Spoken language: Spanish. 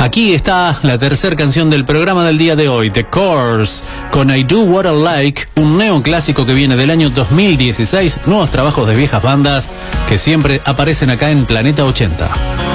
Aquí está la tercera canción del programa del día de hoy, The Course, con I Do What I Like, un neoclásico que viene del año 2016, nuevos trabajos de viejas bandas que siempre aparecen acá en Planeta 80.